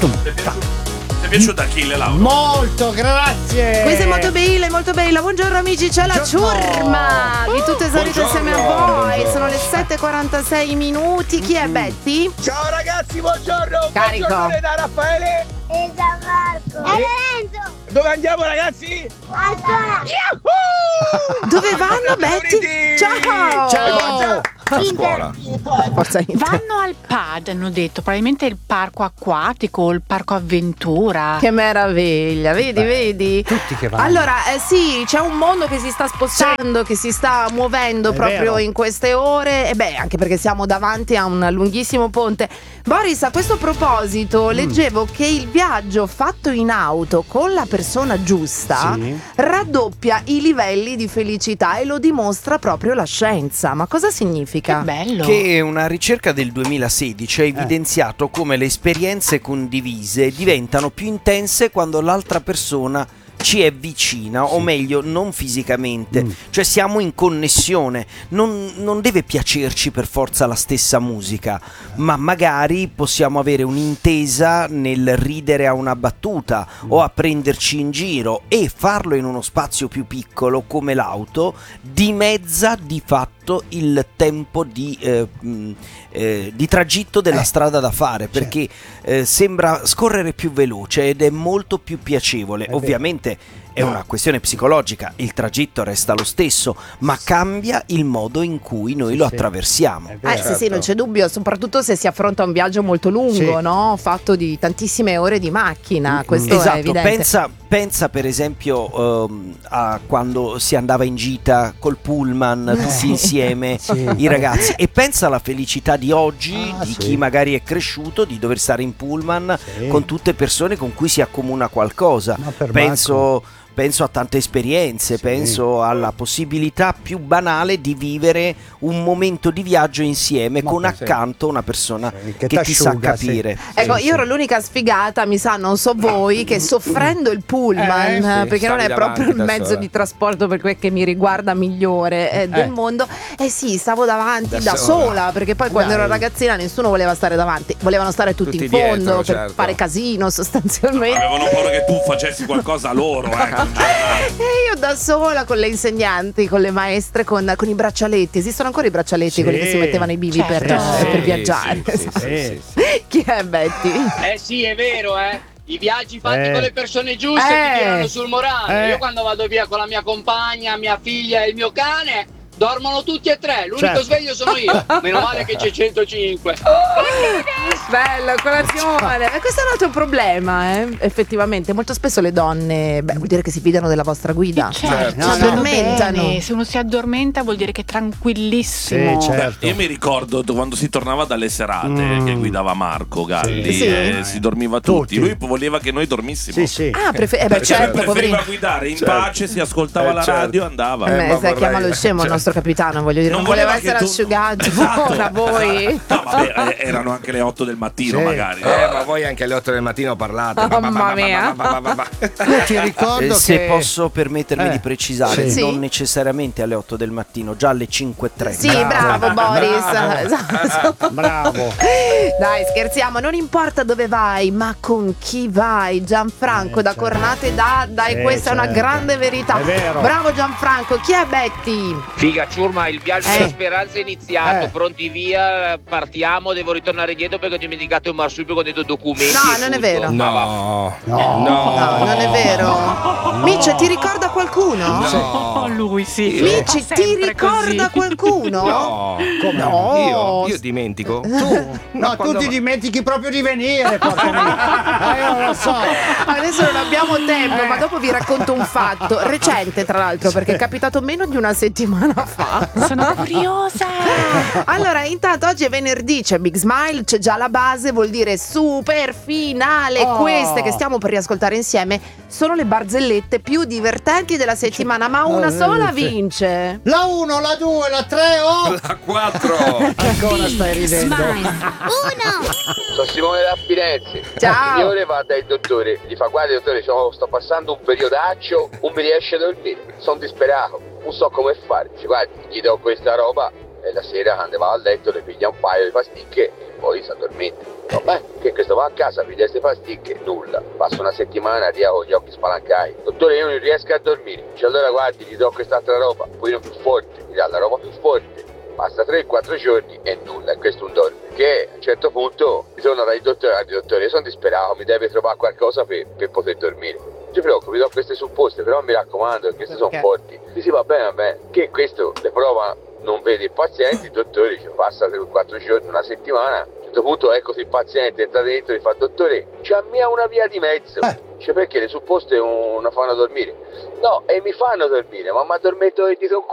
Ti è piaciuta Achille, Laura? Molto, grazie. Questa è molto bella. Buongiorno amici, c'è la ciurma di tutto esaurito insieme a voi. Sono le 7:46 minuti. Chi è Betty? Ciao ragazzi, buongiorno. Carico. Buongiorno da Raffaele E Gianmarco. E Lorenzo. Dove andiamo ragazzi? A scuola. Dove vanno Betty? Ciao. A scuola. Forza Inter. Vanno al PAD, hanno detto, probabilmente il parco acquatico, il parco avventura. Che meraviglia, vedi? Tutti che vanno. Allora, sì, c'è un mondo che si sta spostando, che si sta muovendo È proprio vero. in queste ore. E beh, anche perché siamo davanti a un lunghissimo ponte. Boris, a questo proposito, leggevo che il viaggio fatto in auto con la persona giusta Sì. raddoppia i livelli di felicità e lo dimostra proprio la scienza. Ma cosa significa? Che bello. Che una ricerca del 2016 ha evidenziato come le esperienze condivise diventano più intense quando l'altra persona ci è vicina, o meglio non fisicamente, cioè siamo in connessione. Non deve piacerci per forza la stessa musica, ma magari possiamo avere un'intesa nel ridere a una battuta o a prenderci in giro, e farlo in uno spazio più piccolo come l'auto dimezza di fatto il tempo di tragitto della strada da fare, perché sembra scorrere più veloce ed è molto più piacevole. Ovviamente è una questione psicologica, il tragitto resta lo stesso, ma cambia il modo in cui noi lo attraversiamo. Sì, non c'è dubbio, soprattutto se si affronta un viaggio molto lungo, no? Fatto di tantissime ore di macchina, questo è Esatto, evidente. pensa per esempio a quando si andava in gita col pullman tutti insieme, i ragazzi, e pensa alla felicità di oggi, di chi magari è cresciuto, di dover stare in pullman con tutte persone con cui si accomuna qualcosa. Penso a tante esperienze, penso alla possibilità più banale di vivere un momento di viaggio insieme con accanto una persona che ti sa capire. Ecco, io ero l'unica sfigata, mi sa, non so voi, che soffrendo il pullman, perché non è proprio il mezzo di trasporto per quel che mi riguarda migliore del mondo, stavo davanti da sola, perché poi quando ero ragazzina nessuno voleva stare davanti, volevano stare tutti in fondo dietro, per fare casino sostanzialmente. Avevano paura che tu facessi qualcosa a loro, E io da sola con le insegnanti, con le maestre, con i braccialetti. Esistono ancora i braccialetti, quelli che si mettevano i bivi per viaggiare? Sì. Chi è Betty? Sì, è vero, I viaggi fatti con le persone giuste ti tirano sul morale. Io quando vado via con la mia compagna, mia figlia e il mio cane, dormono tutti e tre, l'unico sveglio sono io. Meno male che c'è 105. Bello, colazione. E questo è un altro problema, effettivamente. Molto spesso le donne, vuol dire che si fidano della vostra guida. Si addormentano. bene. Se uno si addormenta vuol dire che è tranquillissimo. Io mi ricordo quando si tornava dalle serate che guidava Marco Galli, si dormiva tutti. Lui voleva che noi dormissimo. Certo, preferiva guidare in pace, si ascoltava la radio e andava. Chiama lo scemo il nostro capitano, voglio dire, non voleva essere asciugato da voi. No, vabbè, erano anche le 8 del mattino magari. Ma voi anche alle 8 del mattino parlate. Mamma mia. Ti ricordo se che posso permettermi di precisare, Sì. non necessariamente alle 8 del mattino, già alle 5:30. Sì, bravo Boris. Esatto. Bravo. Dai, scherziamo, non importa dove vai, ma con chi vai. Gianfranco da Cornate d'Adda, e questa è una grande verità. È vero. Bravo Gianfranco, chi è Betty? Figa ciurma, il viaggio della speranza è iniziato. Pronti via, partiamo. Devo ritornare indietro perché ho dimenticato il marsupio con dentro documenti. No, non è vero. No, No, non è vero. Mitch, ti ricorda qualcuno? Oh, lui sì. Mitch, Fa ti sempre ricorda così. qualcuno? no. Come No. Io dimentico. No, tu ti dimentichi proprio di venire, porca miseria. Io non lo so. Adesso non abbiamo tempo, ma dopo vi racconto un fatto recente, tra l'altro, perché è capitato meno di una settimana fa. Sono curiosa. Allora, intanto oggi è venerdì, c'è Big Smile, c'è già la base, vuol dire super finale. Queste che stiamo per riascoltare insieme sono le barzellette più divertenti della settimana, ma una sola vince. La 1, la 2, la 3 o La 4. ancora stai ridendo. Sono Simone da Firenze. Ciao. Il signore va dal dottore, gli fa: guarda dottore, sto passando un periodaccio, non mi riesce a dormire, sono disperato, non so come fare. Dice: guardi, gli do questa roba, e la sera quando va a letto le piglia un paio di pasticche e poi si addormenta. No, che questo va a casa, piglia queste pasticche, nulla. Passa una settimana, arriva con gli occhi spalancati. Dottore, io non riesco a dormire. Cioè, allora guardi, gli do quest'altra roba, poi non più forte, gli dà la roba più forte. Passa 3-4 giorni e nulla, e questo un dorme. Che a un certo punto mi sono dal dottore, io sono disperato, mi deve trovare qualcosa per poter dormire. Non ti preoccupi, do queste supposte, però mi raccomando, perché queste sono forti. Sì, va bene, che questo le prova, non vede il paziente, il dottore ci passa 3-4 giorni, una settimana. A un certo punto ecco il paziente entra dentro e fa: dottore, c'ha mia una via di mezzo. Cioè, perché le supposte non fanno dormire? No, e mi fanno dormire, ma mi addormento e ti